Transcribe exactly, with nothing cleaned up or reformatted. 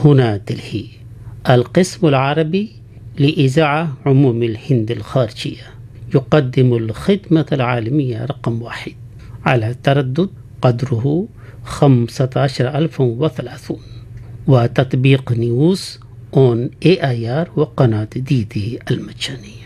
هنا دلهي. القسم العربي لإذاعة عموم الهند الخارجية يقدم الخدمة العالمية رقم واحد على تردد قدره خمسة عشر ألف وثلاثون، وتطبيق نيوز اون اي اي ار وقناة دي دي المجانية.